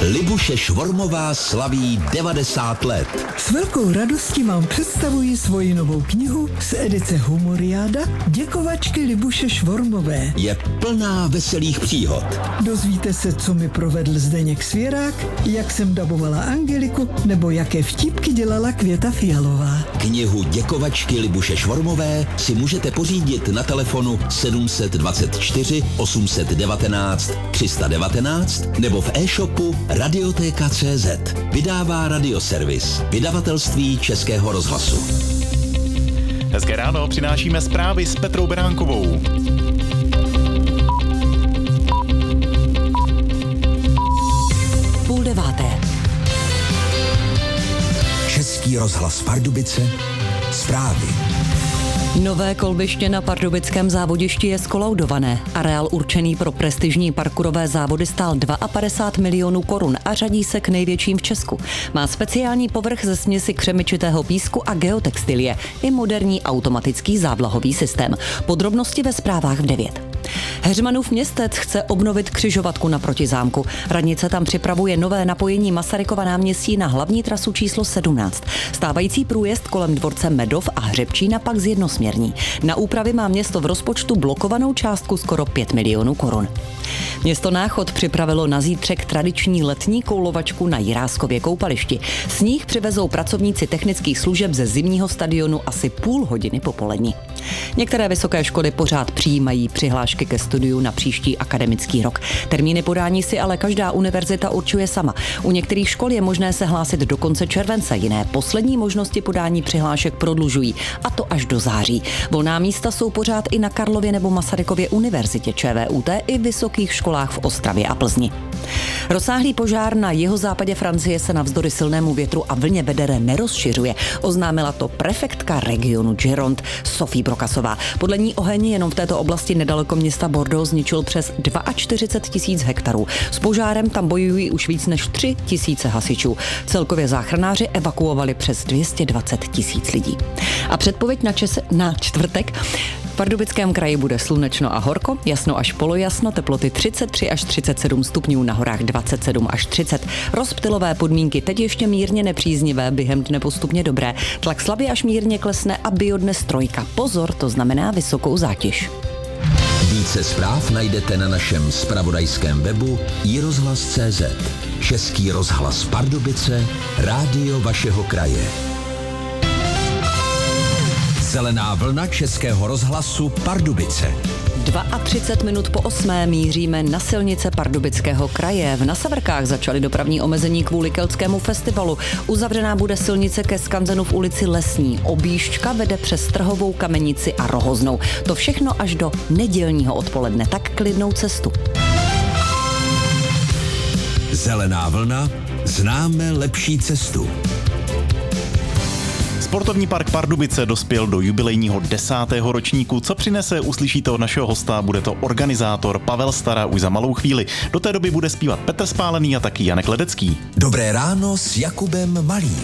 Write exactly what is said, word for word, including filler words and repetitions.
Libuše Švormová slaví devadesát let. S velkou radostí vám představuji svoji novou knihu z edice Humoriáda Děkovačky Libuše Švormové. Je plná veselých příhod. Dozvíte se, co mi provedl Zdeněk Svěrák, jak jsem dabovala Angeliku, nebo jaké vtípky dělala Květa Fialová. Knihu Děkovačky Libuše Švormové si můžete pořídit na telefonu sedm dvacet čtyři osm jedna devět tři jedna devět nebo v e-shopu Radiotéka tečka cé zet. Vydává Radioservis, vydavatelství Českého rozhlasu. Hezké ráno, přinášíme zprávy s Petrou Beránkovou. Půl deváté. Český rozhlas Pardubice, zprávy. Nové kolbiště na pardubickém závodišti je skolaudované. Areál určený pro prestižní parkourové závody stál padesát dva milionů korun a řadí se k největším v Česku. Má speciální povrch ze směsi křemičitého písku a geotextilie i moderní automatický závlahový systém. Podrobnosti ve zprávách v devět. Heřmanův Městec chce obnovit křižovatku naproti zámku. Radnice tam připravuje nové napojení Masarykova náměstí na hlavní trasu číslo sedmnáct. Stávající průjezd kolem dvorce Medov a Hřebčína pak zjednosměrní. Na úpravy má město v rozpočtu blokovanou částku skoro pět milionů korun. Město Náchod připravilo na zítřek tradiční letní koulovačku na Jiráskově koupališti. Sníh přivezou pracovníci technických služeb ze zimního stadionu asi půl hodiny po poledni. Některé vysoké školy pořád přijímají přihlášky ke studiu na příští akademický rok. Termíny podání si ale každá univerzita určuje sama. U některých škol je možné se hlásit do konce července, jiné poslední možnosti podání přihlášek prodlužují, a to až do září. Volná místa jsou pořád i na Karlově nebo Masarykově univerzitě, ČVUT i vysokých školách v Ostravě a Plzni. Rozsáhlý požár na jihozápadě Francie se navzdory silnému větru a vlně vedere nerozšiřuje. Oznámila to prefektka regionu Gironde Sophie Brokasová. Podle ní oheň jenom v této oblasti nedaleko města Bordeaux zničil přes čtyřicet dva tisíc hektarů. S požárem tam bojují už víc než tři tisíce hasičů. Celkově záchranáři evakuovali přes dvě stě dvacet tisíc lidí. A předpověď na, čes- na čtvrtek. V Pardubickém kraji bude slunečno a horko, jasno až polojasno, teploty třicet tři až třicet sedm stupňů, na horách dvacet sedm až třicet. Rozptylové podmínky teď ještě mírně nepříznivé, během dne postupně dobré. Tlak slabě až mírně klesne a biodnes trojka. Pozor, to znamená vysokou zátěž. Více zpráv najdete na našem zpravodajském webu i rozhlas tečka cé zet. Český rozhlas Pardubice, rádio vašeho kraje. Zelená vlna Českého rozhlasu Pardubice. třicet dva minut po osmé míříme na silnice Pardubického kraje. V Nasavrkách začaly dopravní omezení kvůli keltskému festivalu. Uzavřená bude silnice ke skanzenu v ulici Lesní. Objížďka vede přes Trhovou Kamenici a Rohoznou. To všechno až do nedělního odpoledne. Tak klidnou cestu. Zelená vlna, známe lepší cestu. Sportovní park Pardubice dospěl do jubilejního desátého ročníku. Co přinese, uslyšíte od našeho hosta, bude to organizátor Pavel Stara už za malou chvíli. Do té doby bude zpívat Petr Spálený a taky Janek Ledecký. Dobré ráno s Jakubem Malým.